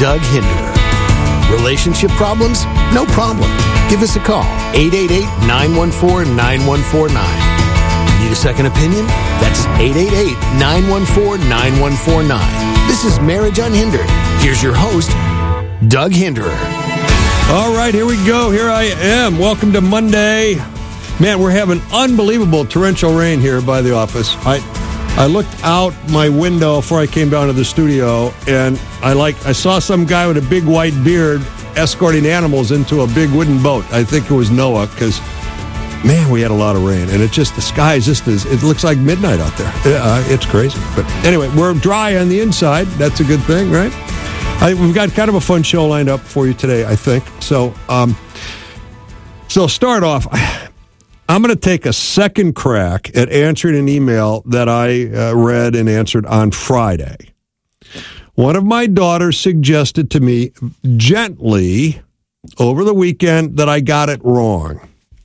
Doug Hinderer. Relationship problems? No problem. Give us a call, 888-914-9149. Need a second opinion? That's 888-914-9149. This is Marriage Unhindered. Here's your host, Doug Hinderer. All right, here we go. Here I am. Welcome to Monday. Man, we're having unbelievable torrential rain here by the office. I looked out my window before I came down to the studio, and I saw some guy with a big white beard escorting animals into a big wooden boat. I think it was Noah, because, man, we had a lot of rain. And the sky is it looks like midnight out there. It's crazy. But anyway, we're dry on the inside. That's a good thing, right? We've got kind of a fun show lined up for you today, I think. So start off, I'm going to take a second crack at answering an email that I read and answered on Friday. One of my daughters suggested to me gently over the weekend that I got it wrong.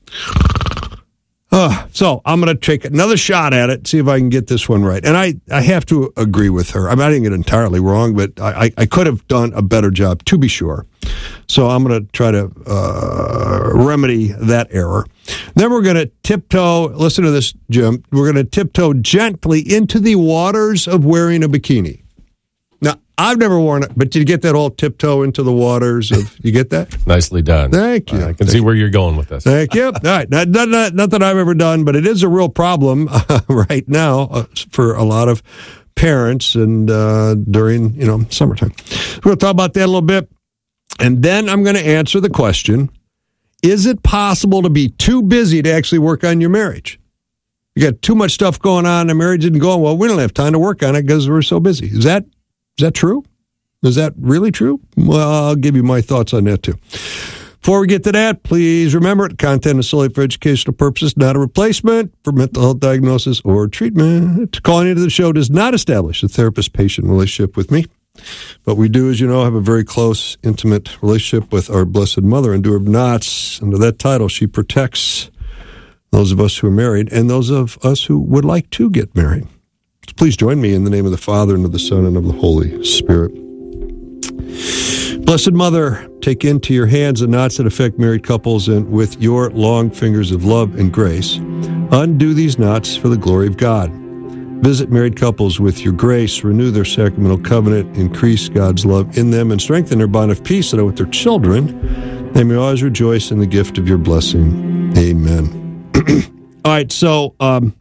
So I'm going to take another shot at it, see if I can get this one right. And I have to agree with her. I didn't get it entirely wrong, but I could have done a better job, to be sure. So I'm going to try to remedy that error. Then we're going to tiptoe, listen to this, Jim, we're going to tiptoe gently into the waters of wearing a bikini. Now, I've never worn it, but did you get that whole tiptoe into the waters of, you get that? Nicely done. Thank you. I can see where you're going with this. Thank you. All right. Not that I've ever done, but it is a real problem right now for a lot of parents and during, summertime. We're going to talk about that a little bit. And then I'm going to answer the question, is it possible to be too busy to actually work on your marriage? You got too much stuff going on, the marriage isn't going well. We don't have time to work on it because we're so busy. Is that true? Is that really true? Well, I'll give you my thoughts on that too. Before we get to that, please remember, content is solely for educational purposes, not a replacement for mental health diagnosis or treatment. Calling into the show does not establish a therapist-patient relationship with me. But we do, as you know, have a very close, intimate relationship with our Blessed Mother, Endure of Knots. Under that title, she protects those of us who are married and those of us who would like to get married. So please join me in the name of the Father, and of the Son, and of the Holy Spirit. Blessed Mother, take into your hands the knots that affect married couples, and with your long fingers of love and grace, undo these knots for the glory of God. Visit married couples with your grace, renew their sacramental covenant, increase God's love in them, and strengthen their bond of peace, so that with their children, they may always rejoice in the gift of your blessing. Amen. All right, so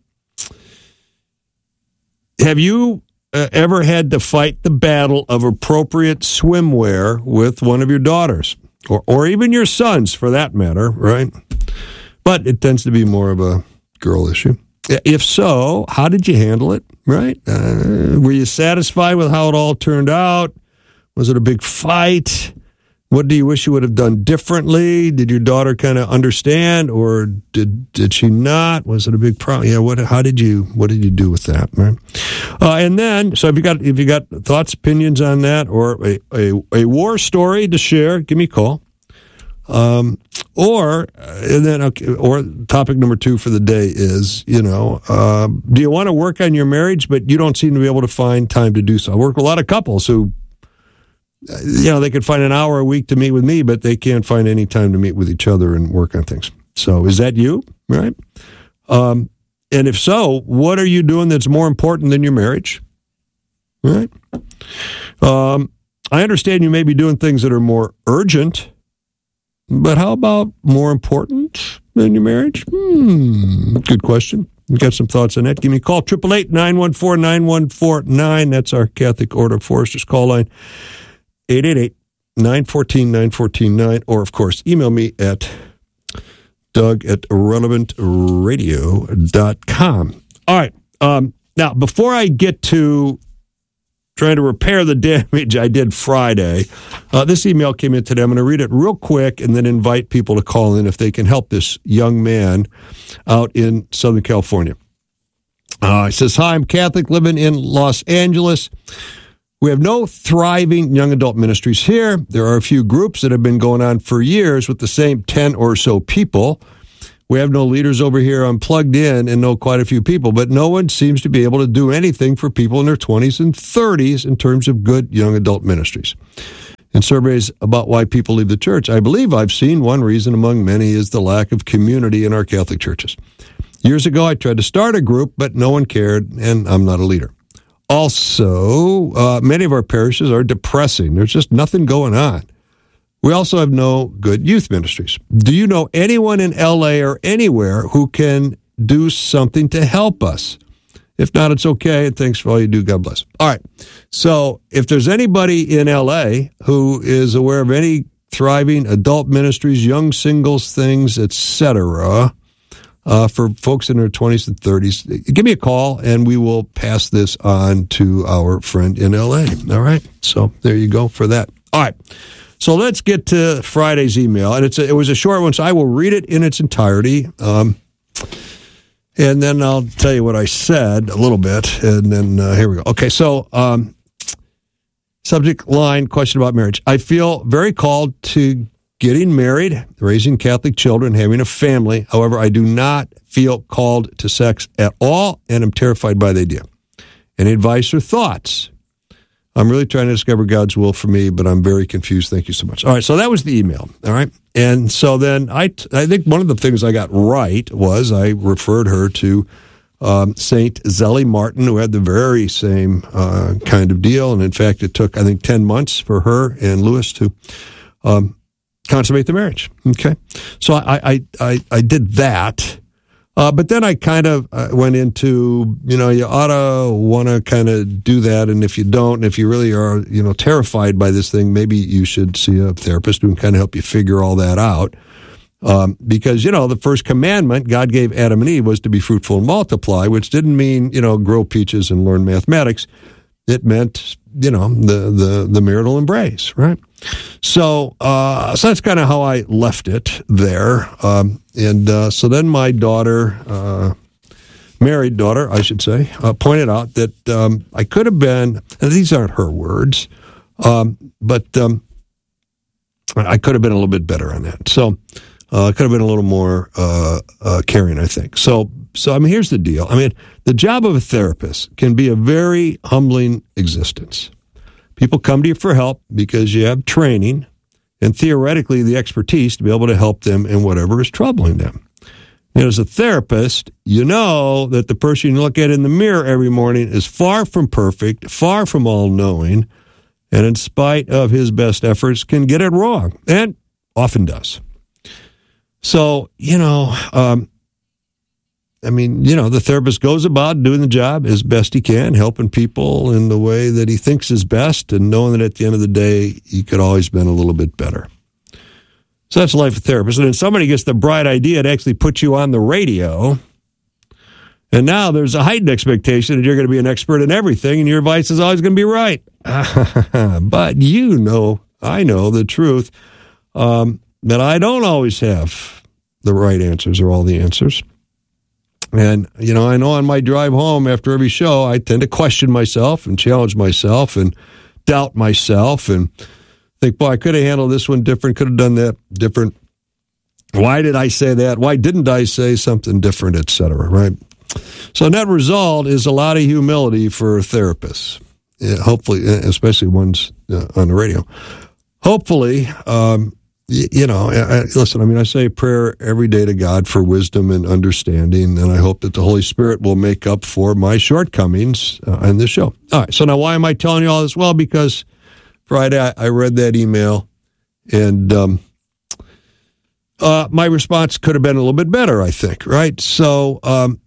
have you ever had to fight the battle of appropriate swimwear with one of your daughters, or even your sons, for that matter, right? But it tends to be more of a girl issue. If so, how did you handle it, right? Were you satisfied with how it all turned out? Was it a big fight? What do you wish you would have done differently? Did your daughter kind of understand, or did she not? Was it a big problem? Yeah. What did you do with that, right? And then, so if you got thoughts, opinions on that, or a war story to share, give me a call. Or topic number 2 for the day is, do you want to work on your marriage, but you don't seem to be able to find time to do so? I work with a lot of couples who, they could find an hour a week to meet with me, but they can't find any time to meet with each other and work on things. So is that you, right? And if so, what are you doing that's more important than your marriage? Right? I understand you may be doing things that are more urgent, but how about more important than your marriage? Good question. You got some thoughts on that? Give me a call, 888-914-9149. That's our Catholic Order of Foresters call line, 888-914-9449. Or, of course, email me at doug@relevantradio.com. All right. Now, before I get to trying to repair the damage I did Friday, this email came in today. I'm going to read it real quick and then invite people to call in if they can help this young man out in Southern California. It says, hi, I'm Catholic, living in Los Angeles. We have no thriving young adult ministries here. There are a few groups that have been going on for years with the same 10 or so people. We have no leaders over here. I'm plugged in and know quite a few people, but no one seems to be able to do anything for people in their 20s and 30s in terms of good young adult ministries. In surveys about why people leave the church, I believe I've seen one reason among many is the lack of community in our Catholic churches. Years ago, I tried to start a group, but no one cared, and I'm not a leader. Also, many of our parishes are depressing. There's just nothing going on. We also have no good youth ministries. Do you know anyone in L.A. or anywhere who can do something to help us? If not, it's okay. And thanks for all you do. God bless. All right. So if there's anybody in L.A. who is aware of any thriving adult ministries, young singles things, etc., for folks in their 20s and 30s, give me a call, and we will pass this on to our friend in L.A. All right? So there you go for that. All right. So let's get to Friday's email. And it was a short one, so I will read it in its entirety. And then I'll tell you what I said a little bit. And then here we go. Okay, so subject line, question about marriage. I feel very called to getting married, raising Catholic children, having a family. However, I do not feel called to sex at all, and I'm terrified by the idea. Any advice or thoughts? I'm really trying to discover God's will for me, but I'm very confused. Thank you so much. All right, so that was the email, all right? And so then I think one of the things I got right was I referred her to St. Zelly Martin, who had the very same kind of deal. And in fact, it took, I think, 10 months for her and Lewis to consummate the marriage. Okay, so I did that, but then I kind of went into, you ought to want to kind of do that, and if you don't, and if you really are, terrified by this thing, maybe you should see a therapist who can kind of help you figure all that out, because the first commandment God gave Adam and Eve was to be fruitful and multiply, which didn't mean grow peaches and learn mathematics. It meant the marital embrace, right? So that's kind of how I left it there. So then my daughter, married daughter, I should say, pointed out that I could have been, and these aren't her words, but I could have been a little bit better on that. So I could have been a little more caring, I think. So here's the deal. The job of a therapist can be a very humbling existence. People come to you for help because you have training and theoretically the expertise to be able to help them in whatever is troubling them. And as a therapist, you know that the person you look at in the mirror every morning is far from perfect, far from all-knowing, and in spite of his best efforts can get it wrong, and often does. So, the therapist goes about doing the job as best he can, helping people in the way that he thinks is best, and knowing that at the end of the day, he could always been a little bit better. So that's the life of a therapist. And then somebody gets the bright idea to actually put you on the radio, and now there's a heightened expectation that you're going to be an expert in everything, and your advice is always going to be right. But I know the truth, that I don't always have the right answers or all the answers. And, I know on my drive home after every show, I tend to question myself and challenge myself and doubt myself and think, boy, I could have handled this one different, could have done that different. Why did I say that? Why didn't I say something different, et cetera, right? So net result is a lot of humility for therapists, hopefully, especially ones on the radio. Hopefully, listen, I say a prayer every day to God for wisdom and understanding, and I hope that the Holy Spirit will make up for my shortcomings on this show. All right, so now why am I telling you all this? Well, because Friday I read that email, and my response could have been a little bit better, I think, right? So,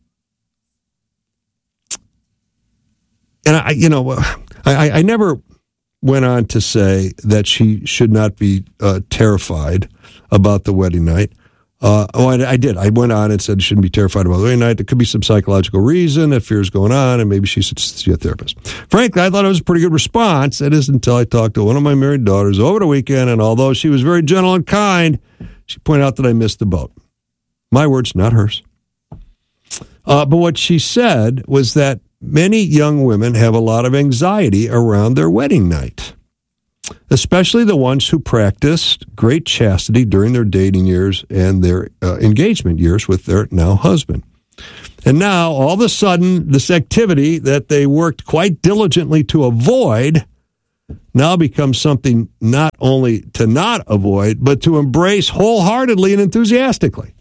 I never went on to say that she should not be terrified about the wedding night. I did. I went on and said she shouldn't be terrified about the wedding night. There could be some psychological reason that fear is going on, and maybe she should see a therapist. Frankly, I thought it was a pretty good response. It isn't until I talked to one of my married daughters over the weekend, and although she was very gentle and kind, she pointed out that I missed the boat. My words, not hers. But what she said was that many young women have a lot of anxiety around their wedding night, especially the ones who practiced great chastity during their dating years and their engagement years with their now husband. And now, all of a sudden, this activity that they worked quite diligently to avoid now becomes something not only to not avoid, but to embrace wholeheartedly and enthusiastically.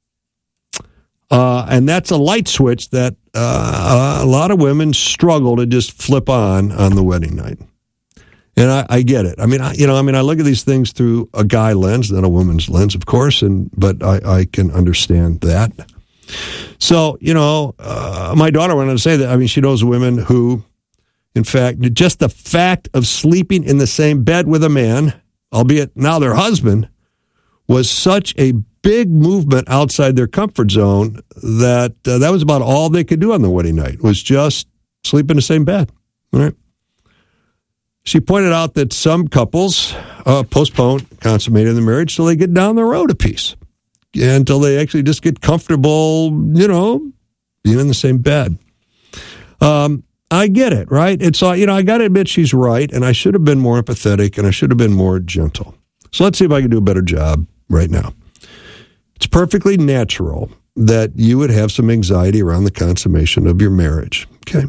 And that's a light switch that a lot of women struggle to just flip on the wedding night. And I get it. I look at these things through a guy lens, not a woman's lens, of course, but I can understand that. So, my daughter wanted to say that, she knows women who, in fact, just the fact of sleeping in the same bed with a man, albeit now their husband, was such a big movement outside their comfort zone that that was about all they could do on the wedding night, was just sleep in the same bed. All right. She pointed out that some couples postpone consummating the marriage till they get down the road a piece, until they actually just get comfortable, being in the same bed. I get it, right? It's I got to admit she's right, and I should have been more empathetic, and I should have been more gentle. So let's see if I can do a better job right now. It's perfectly natural that you would have some anxiety around the consummation of your marriage. Okay.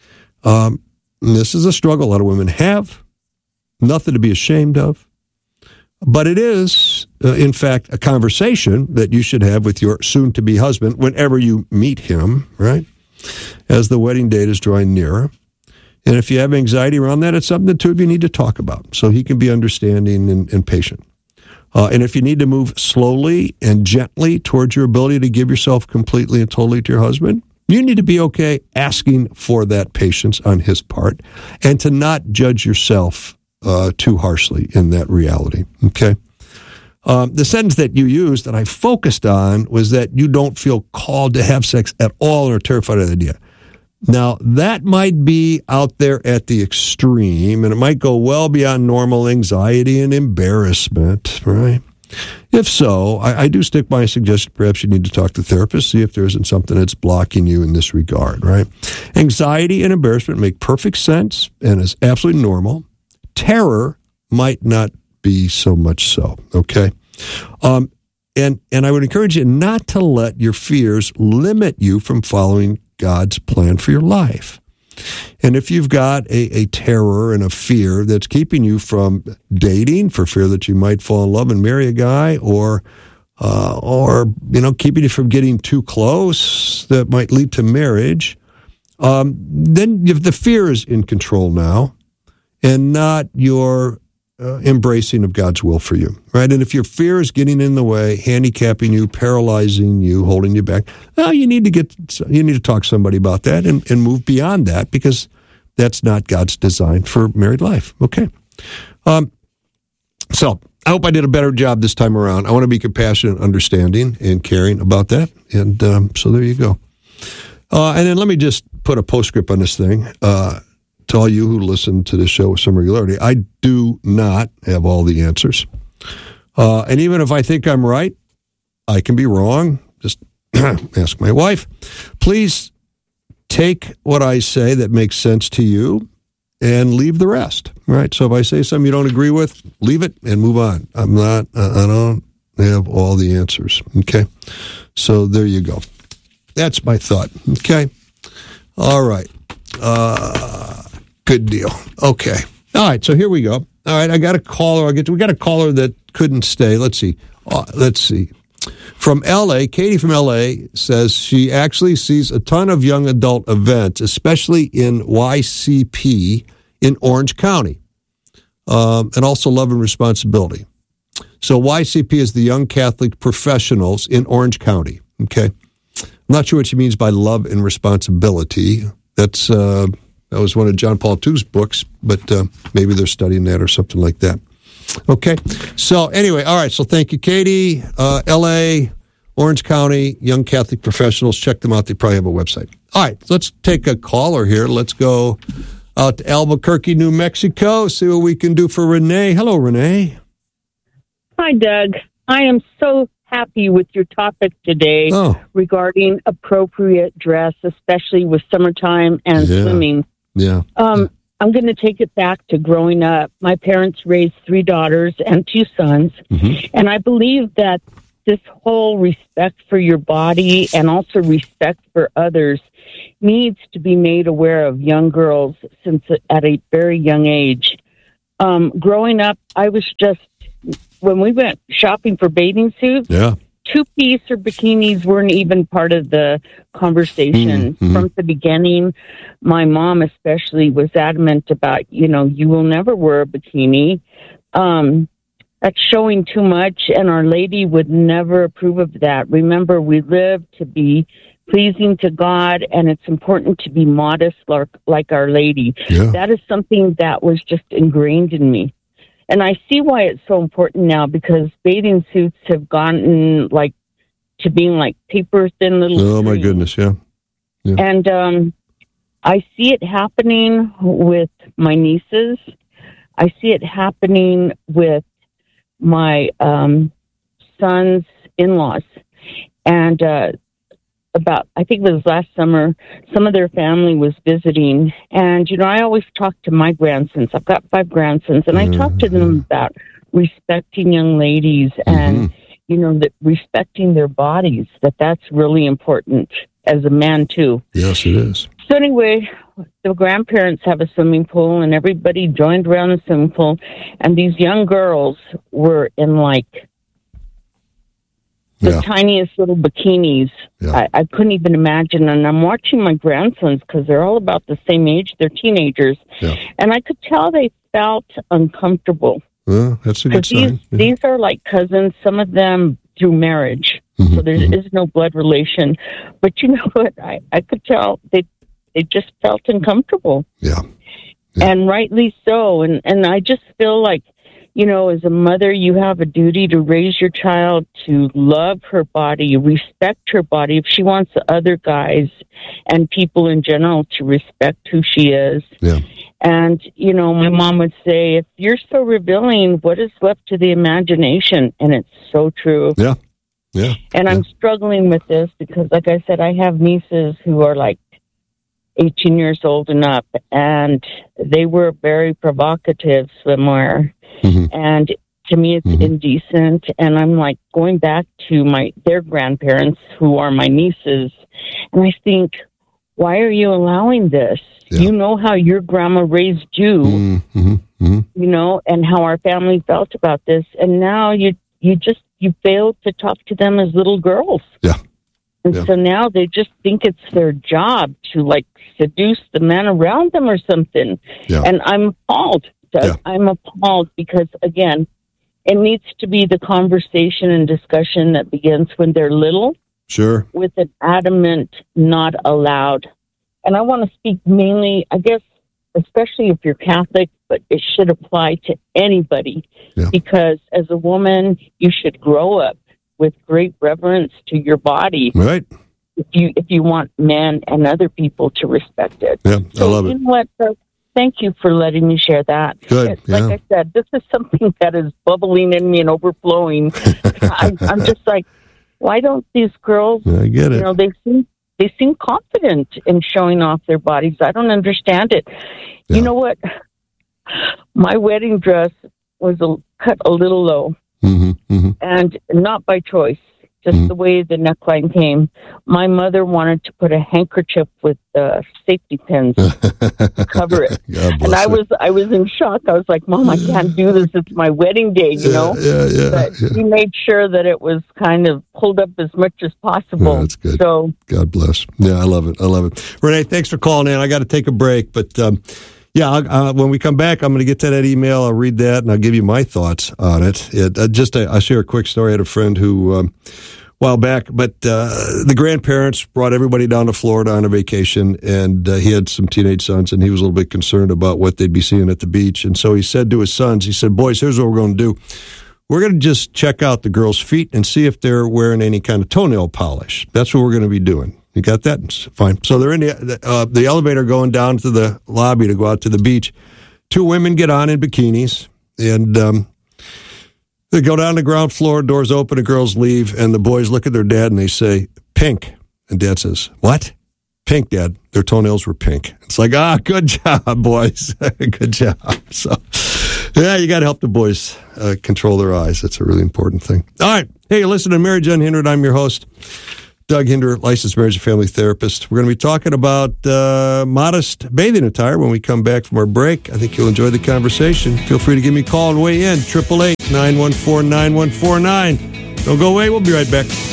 This is a struggle a lot of women have. Nothing to be ashamed of. But it is, in fact, a conversation that you should have with your soon-to-be husband whenever you meet him, right? As the wedding date is drawing nearer. And if you have anxiety around that, it's something the two of you need to talk about so he can be understanding and patient. And if you need to move slowly and gently towards your ability to give yourself completely and totally to your husband, you need to be okay asking for that patience on his part and to not judge yourself too harshly in that reality, okay? The sentence that you used that I focused on was that you don't feel called to have sex at all or are terrified of the idea. Now, that might be out there at the extreme, and it might go well beyond normal anxiety and embarrassment, right? If so, I do stick by a suggestion. Perhaps you need to talk to a therapist, see if there isn't something that's blocking you in this regard, right? Anxiety and embarrassment make perfect sense and is absolutely normal. Terror might not be so much so, okay? And I would encourage you not to let your fears limit you from following God's plan for your life. And if you've got a terror and a fear that's keeping you from dating for fear that you might fall in love and marry a guy, or keeping you from getting too close that might lead to marriage, then if the fear is in control now and not your embracing of God's will for you, right? And if your fear is getting in the way, handicapping you, paralyzing you, holding you back, well, you need to talk to somebody about that and move beyond that, because that's not God's design for married life. Okay. So I hope I did a better job this time around. I want to be compassionate, understanding, and caring about that. And so there you go. And then let me just put a postscript on this thing. To all you who listen to this show with some regularity, I do not have all the answers. And even if I think I'm right, I can be wrong. Just ask my wife. Please take what I say that makes sense to you and leave the rest, right? So if I say something you don't agree with, leave it and move on. I don't have all the answers, okay? So there you go. That's my thought, okay? All right. Good deal. Okay. All right. So here we go. All right. I got a caller. We got a caller that couldn't stay. Let's see. From L.A., Katie from L.A. says she actually sees a ton of young adult events, especially in YCP in Orange County, and also Love and Responsibility. So YCP is the Young Catholic Professionals in Orange County. Okay. I'm not sure what she means by Love and Responsibility. That was one of John Paul II's books, but maybe they're studying that or something like that. Okay. So anyway, all right. So thank you, Katie. L.A., Orange County, Young Catholic Professionals. Check them out. They probably have a website. All right. Let's take a caller here. Let's go out to Albuquerque, New Mexico, see what we can do for Renee. Hello, Renee. Hi, Doug. I am so happy with your topic today regarding appropriate dress, especially with summertime and swimming. Yeah. I'm going to take it back to growing up. My parents raised 3 daughters and 2 sons, and I believe that this whole respect for your body and also respect for others needs to be made aware of young girls since at a very young age. growing up, I was just, when we went shopping for bathing suits, two-piece or bikinis weren't even part of the conversation. From the beginning. My mom especially was adamant about, you will never wear a bikini. That's showing too much, and Our Lady would never approve of that. Remember, we live to be pleasing to God, and it's important to be modest like Our Lady. Yeah. That is something that was just ingrained in me. And I see why it's so important now, because bathing suits have gotten to being like paper thin little Oh, my strings. goodness, yeah. And I see it happening with my nieces. I see it happening with my son's in-laws. And I think it was last summer, some of their family was visiting. And, I always talk to my grandsons. I've got 5 grandsons. And I talk to them about respecting young ladies and, that respecting their bodies, that's really important as a man, too. Yes, it is. So anyway, the grandparents have a swimming pool, and everybody joined around the swimming pool. And these young girls were in the tiniest little bikinis. Yeah. I couldn't even imagine. And I'm watching my grandsons because they're all about the same age. They're teenagers. Yeah. And I could tell they felt uncomfortable. Well, that's a good sign. These are like cousins, some of them through marriage. So there is no blood relation. But you know what? I could tell they just felt uncomfortable. Yeah. And rightly so. And I just feel like, as a mother, you have a duty to raise your child to love her body, respect her body. If she wants other guys and people in general to respect who she is. Yeah. And, my mom would say, if you're so revealing, what is left to the imagination? And it's so true. Yeah. Yeah. And I'm struggling with this because, like I said, I have nieces who are 18 years old and up, and they were very provocative swimwear. And to me, it's indecent. And I'm going back to their grandparents, who are my nieces, and I think, why are you allowing this? Yeah. You know how your grandma raised you, and how our family felt about this, and now you failed to talk to them as little girls. Yeah. And so now they just think it's their job to seduce the men around them or something. Yeah. And I'm appalled. I'm appalled because, again, it needs to be the conversation and discussion that begins when they're little. Sure. With an adamant not allowed. And I want to speak mainly, I guess, especially if you're Catholic, but it should apply to anybody. Yeah. Because as a woman, you should grow up with great reverence to your body. Right. If you want men and other people to respect it. Yeah, I love it. You know what? Thank you for letting me share that. Good. Like I said, this is something that is bubbling in me and overflowing. I'm just why don't these girls? I get it. They seem confident in showing off their bodies. I don't understand it. Yeah. You know what? My wedding dress was cut a little low, and not by choice. Just the way the neckline came. My mother wanted to put a handkerchief with safety pins to cover it. And I was in shock. I was like, Mom, I can't do this. It's my wedding day, But she made sure that it was kind of pulled up as much as possible. Oh, that's good. So, God bless. Yeah, I love it. Renee, thanks for calling in. I got to take a break, but when we come back, I'm going to get to that email. I'll read that, and I'll give you my thoughts on it. I'll share a quick story. I had a friend who, a while back, but the grandparents brought everybody down to Florida on a vacation, and he had some teenage sons, and he was a little bit concerned about what they'd be seeing at the beach. And so he said to his sons, boys, here's what we're going to do. We're going to just check out the girls' feet and see if they're wearing any kind of toenail polish. That's what we're going to be doing. You got that? It's fine. So they're in the elevator going down to the lobby to go out to the beach. 2 women get on in bikinis, and they go down to the ground floor, doors open, the girls leave, and the boys look at their dad and they say, pink. And Dad says, what? Pink, Dad. Their toenails were pink. It's good job, boys. Good job. So, you got to help the boys control their eyes. That's a really important thing. All right. Hey, listen to Mary Jo Unhindered. I'm your host. Doug Hinder, licensed marriage and family therapist. We're going to be talking about modest bathing attire when we come back from our break. I think you'll enjoy the conversation. Feel free to give me a call and weigh in. 888-914-9149. Don't go away. We'll be right back.